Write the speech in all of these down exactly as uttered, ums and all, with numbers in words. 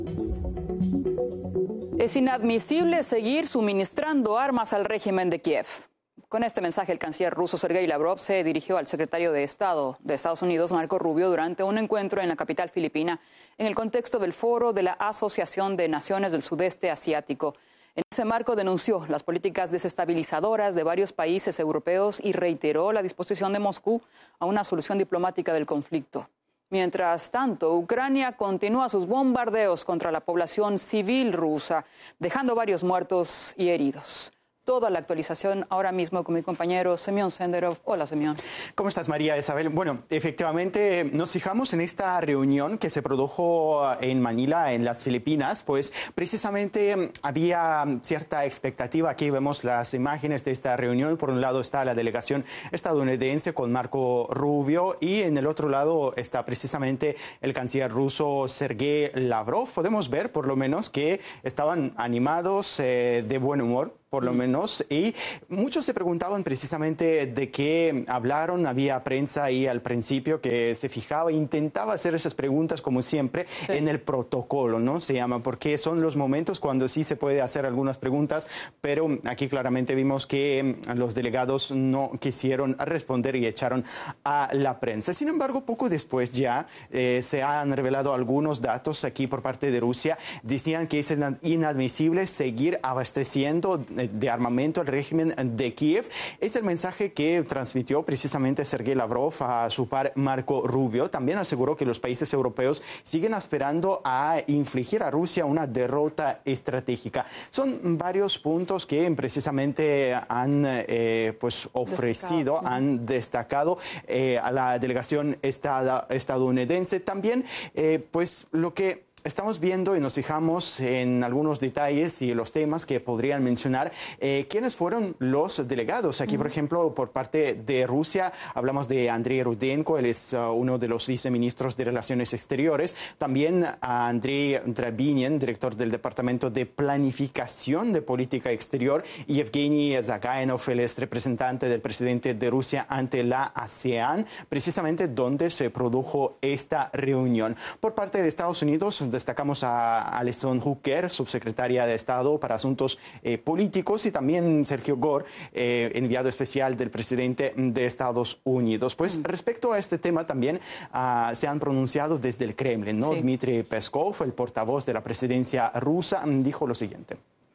Es inadmisible seguir suministrando armas al régimen de Kiev. Con este mensaje, el canciller ruso Sergei Lavrov se dirigió al secretario de Estado de Estados Unidos, Marco Rubio, durante un encuentro en la capital filipina en el contexto del foro de la Asociación de Naciones del Sudeste Asiático. En ese marco denunció las políticas desestabilizadoras de varios países europeos y reiteró la disposición de Moscú a una solución diplomática del conflicto. Mientras tanto, Ucrania continúa sus bombardeos contra la población civil rusa, dejando varios muertos y heridos. Toda la actualización ahora mismo con mi compañero Semyon Senderov. Hola, Semyon. ¿Cómo estás, María Isabel? Bueno, efectivamente nos fijamos en esta reunión que se produjo en Manila, en las Filipinas, pues precisamente había cierta expectativa. Aquí vemos las imágenes de esta reunión. Por un lado está la delegación estadounidense con Marco Rubio y en el otro lado está precisamente el canciller ruso Sergei Lavrov. Podemos ver por lo menos que estaban animados, eh, de buen humor, por lo menos, y muchos se preguntaban precisamente de qué hablaron. Había prensa ahí al principio que se fijaba, intentaba hacer esas preguntas como siempre, sí, en el protocolo, ¿no? Se llama, porque son los momentos cuando sí se puede hacer algunas preguntas, pero aquí claramente vimos que los delegados no quisieron responder y echaron a la prensa. Sin embargo, poco después ya eh, se han revelado algunos datos aquí por parte de Rusia. Decían que es inadmisible seguir abasteciendo de armamento al régimen de Kiev. Es el mensaje que transmitió precisamente Sergei Lavrov a su par Marco Rubio. También aseguró que los países europeos siguen esperando a infligir a Rusia una derrota estratégica. Son varios puntos que precisamente han eh, pues ofrecido, destacado. han destacado eh, a la delegación estadounidense. También eh, pues lo que estamos viendo y nos fijamos en algunos detalles y los temas que podrían mencionar. Eh, ¿Quiénes fueron los delegados? Aquí, por ejemplo, por parte de Rusia, hablamos de Andrei Rudenko, él es uh, uno de los viceministros de Relaciones Exteriores. También a Andrei Drabinin, director del Departamento de Planificación de Política Exterior. Y Evgeny Zagainov, él es representante del presidente de Rusia ante la ASEAN, precisamente donde se produjo esta reunión. Por parte de Estados Unidos, destacamos a Alison Hooker, subsecretaria de Estado para Asuntos eh, Políticos, y también Sergio Gore, eh, enviado especial del presidente de Estados Unidos. Pues mm. respecto a este tema también uh, se han pronunciado desde el Kremlin, ¿no? Sí. Dmitry Peskov, el portavoz de la presidencia rusa, dijo lo siguiente.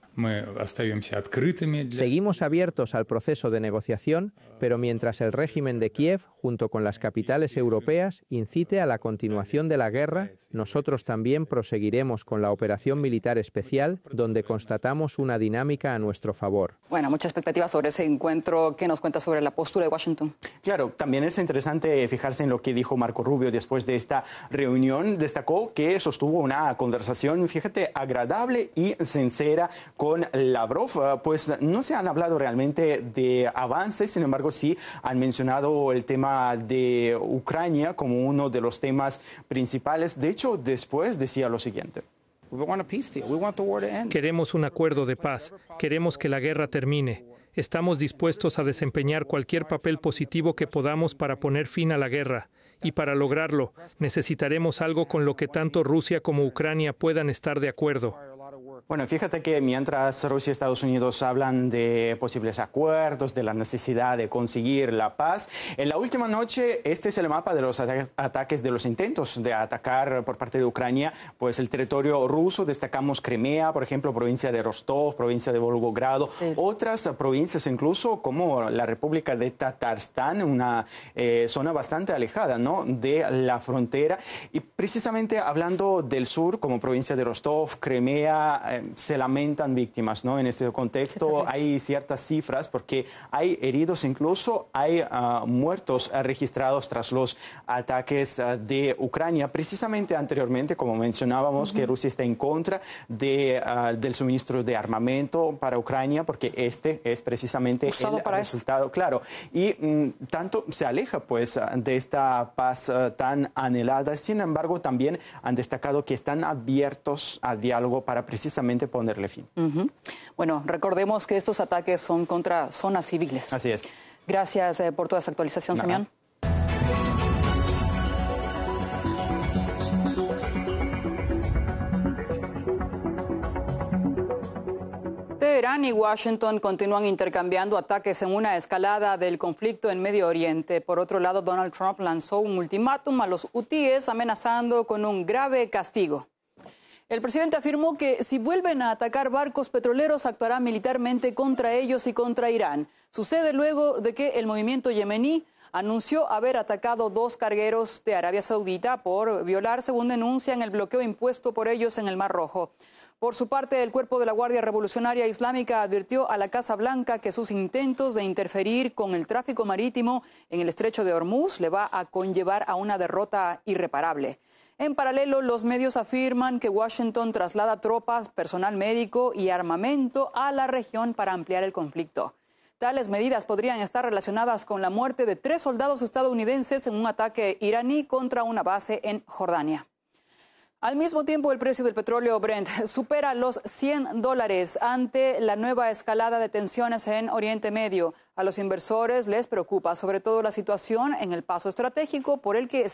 Seguimos abiertos al proceso de negociación, pero mientras el régimen de Kiev, junto con las capitales europeas, incite a la continuación de la guerra, nosotros también proseguiremos con la operación militar especial, donde constatamos una dinámica a nuestro favor. Bueno, mucha expectativa sobre ese encuentro. ¿Qué nos cuenta sobre la postura de Washington? Claro, también es interesante fijarse en lo que dijo Marco Rubio después de esta reunión. Destacó que sostuvo una conversación, fíjate, agradable y sincera con Con Lavrov. Pues no se han hablado realmente de avances, sin embargo sí han mencionado el tema de Ucrania como uno de los temas principales. De hecho, después decía lo siguiente. Queremos un acuerdo de paz, queremos que la guerra termine. Estamos dispuestos a desempeñar cualquier papel positivo que podamos para poner fin a la guerra. Y para lograrlo, necesitaremos algo con lo que tanto Rusia como Ucrania puedan estar de acuerdo. Bueno, fíjate que mientras Rusia y Estados Unidos hablan de posibles acuerdos, de la necesidad de conseguir la paz, en la última noche este es el mapa de los ata- ataques, de los intentos de atacar por parte de Ucrania, pues el territorio ruso. Destacamos Crimea, por ejemplo, provincia de Rostov, provincia de Volgogrado, sí. Otras provincias incluso como la República de Tatarstán, una eh, zona bastante alejada, ¿no?, de la frontera. Y precisamente hablando del sur, como provincia de Rostov, Crimea, eh, se lamentan víctimas, ¿no? En este contexto hay ciertas cifras porque hay heridos, incluso hay uh, muertos uh, registrados tras los ataques uh, de Ucrania. Precisamente anteriormente, como mencionábamos, uh-huh. que Rusia está en contra de, uh, del suministro de armamento para Ucrania porque este es precisamente usado el para resultado, eso. Claro. Y um, tanto se aleja pues de esta paz uh, tan anhelada. Sin embargo, también han destacado que están abiertos a diálogo para precisamente ponerle fin. Uh-huh. Bueno, recordemos que estos ataques son contra zonas civiles. Así es. Gracias eh, por toda esta actualización, Semyon. Teherán y Washington continúan intercambiando ataques en una escalada del conflicto en Medio Oriente. Por otro lado, Donald Trump lanzó un ultimátum a los hutíes amenazando con un grave castigo. El presidente afirmó que si vuelven a atacar barcos petroleros actuará militarmente contra ellos y contra Irán. Sucede luego de que el movimiento yemení anunció haber atacado dos cargueros de Arabia Saudita por violar, según denuncian, el bloqueo impuesto por ellos en el Mar Rojo. Por su parte, el cuerpo de la Guardia Revolucionaria Islámica advirtió a la Casa Blanca que sus intentos de interferir con el tráfico marítimo en el estrecho de Hormuz le va a conllevar a una derrota irreparable. En paralelo, los medios afirman que Washington traslada tropas, personal médico y armamento a la región para ampliar el conflicto. Tales medidas podrían estar relacionadas con la muerte de tres soldados estadounidenses en un ataque iraní contra una base en Jordania. Al mismo tiempo, el precio del petróleo Brent supera los cien dólares ante la nueva escalada de tensiones en Oriente Medio. A los inversores les preocupa sobre todo la situación en el paso estratégico por el que se